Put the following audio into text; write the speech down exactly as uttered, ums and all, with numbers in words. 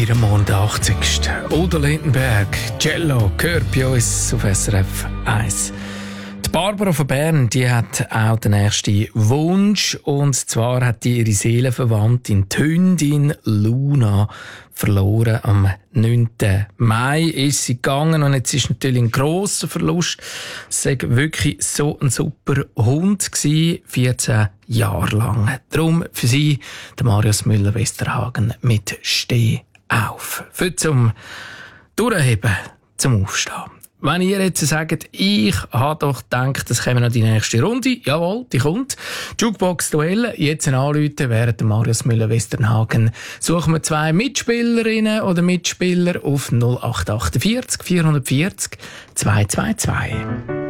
vierundachtzigsten Udo Lindenberg, Cello, gehört bei uns auf S R F eins. Die Barbara von Bern, die hat auch den nächsten Wunsch. Und zwar hat die ihre Seelenverwandtin, die Hündin Luna, verloren. Am neunten Mai ist sie gegangen und jetzt ist natürlich ein grosser Verlust. Es war wirklich so ein super Hund gewesen, vierzehn Jahre lang. Darum für sie, der Marius Müller-Westerhagen mit «Steh auf». Für zum Durchheben, zum Aufstehen. Wenn ihr jetzt sagt, ich habe doch gedacht, es käme noch die nächste Runde. Jawohl, die kommt. Jukebox-Duell. Jetzt ein Anrufen während Marius Müller-Westernhagen. Suchen wir zwei Mitspielerinnen oder Mitspieler auf null acht acht vier vier vier null zwei zwei zwei.